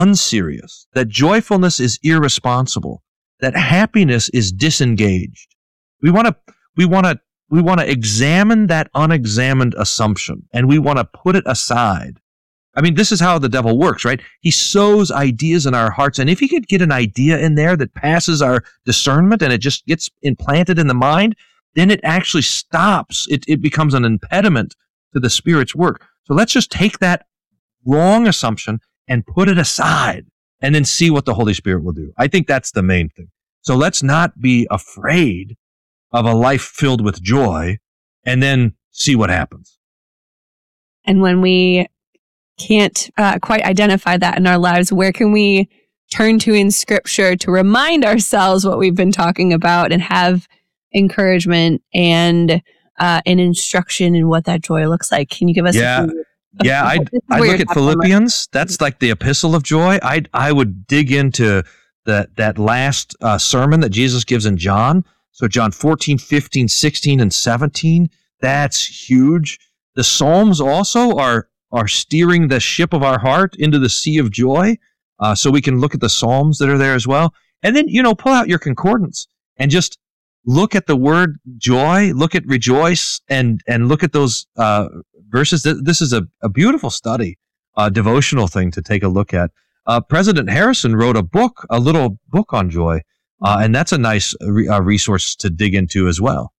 unserious, that joyfulness is irresponsible, that happiness is disengaged. We want to examine that unexamined assumption, and we want to put it aside. I mean, this is how the devil works, right? He sows ideas in our hearts, and if he could get an idea in there that passes our discernment and it just gets implanted in the mind, then it actually stops. It becomes an impediment to the Spirit's work. So let's just take that wrong assumption and put it aside and then see what the Holy Spirit will do. I think that's the main thing. So let's not be afraid of a life filled with joy and then see what happens. And when we can't quite identify that in our lives, where can we turn to in Scripture to remind ourselves what we've been talking about and have encouragement and an instruction in what that joy looks like? Can you give us I look at Philippians. That's like the epistle of joy. I would dig into that last sermon that Jesus gives in John. So John 14, 15, 16, and 17, that's huge. The Psalms also are steering the ship of our heart into the sea of joy. So we can look at the Psalms that are there as well. And then, pull out your concordance and just look at the word joy, look at rejoice, and look at those verses. This is a beautiful study, devotional thing to take a look at. President Harrison wrote a little book on joy, and that's a nice resource to dig into as well.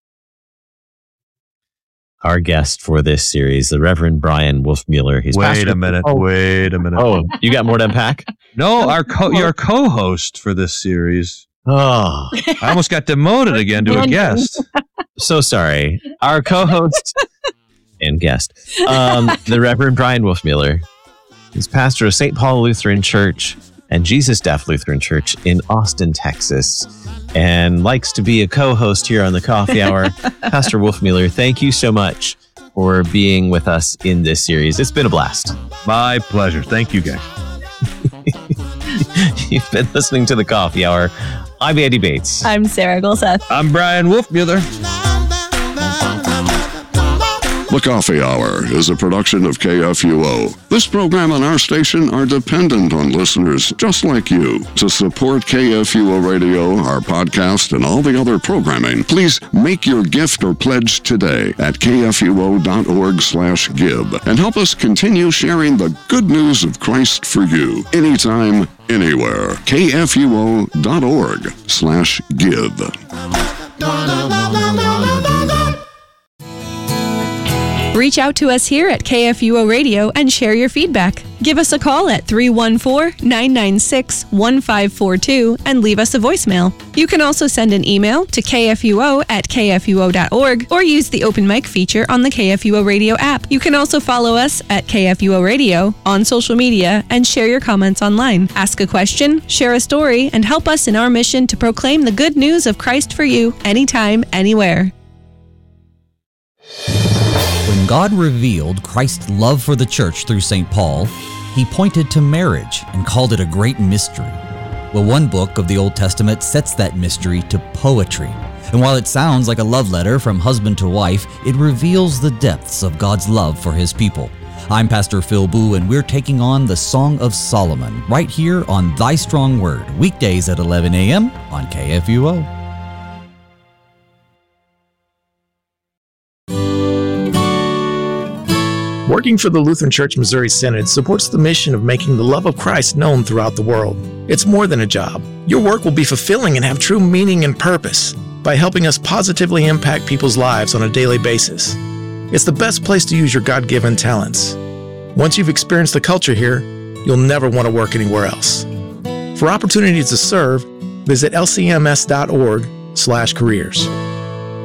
Our guest for this series, the Reverend Brian Wolfmueller. Wait a minute. Oh, you got more to unpack? No, your co-host for this series. Oh, I almost got demoted again to a guest. So sorry. Our co-host and guest, the Reverend Brian Wolfmueller. He's pastor of St. Paul Lutheran Church and Jesus Deaf Lutheran Church in Austin, Texas, and likes to be a co-host here on the Coffee Hour. Pastor Wolfmueller, thank you so much for being with us in this series. It's been a blast. My pleasure. Thank you, guys. You've been listening to the Coffee Hour. I'm Andy Bates. I'm Sarah Golseth. I'm Brian Wolfmueller. The Coffee Hour is a production of KFUO. This program and our station are dependent on listeners just like you. To support KFUO Radio, our podcast, and all the other programming, please make your gift or pledge today at kfuo.org/give and help us continue sharing the good news of Christ for you anytime, anywhere. kfuo.org/give. Reach out to us here at KFUO Radio and share your feedback. Give us a call at 314-996-1542 and leave us a voicemail. You can also send an email to kfuo@kfuo.org or use the open mic feature on the KFUO Radio app. You can also follow us at KFUO Radio on social media and share your comments online. Ask a question, share a story, and help us in our mission to proclaim the good news of Christ for you anytime, anywhere. When God revealed Christ's love for the church through St. Paul, he pointed to marriage and called it a great mystery. Well, one book of the Old Testament sets that mystery to poetry. And while it sounds like a love letter from husband to wife, it reveals the depths of God's love for his people. I'm Pastor Phil Boo, and we're taking on the Song of Solomon right here on Thy Strong Word, weekdays at 11 a.m. on KFUO. Working for the Lutheran Church Missouri Synod supports the mission of making the love of Christ known throughout the world. It's more than a job. Your work will be fulfilling and have true meaning and purpose by helping us positively impact people's lives on a daily basis. It's the best place to use your God-given talents. Once you've experienced the culture here, you'll never want to work anywhere else. For opportunities to serve, visit lcms.org/careers.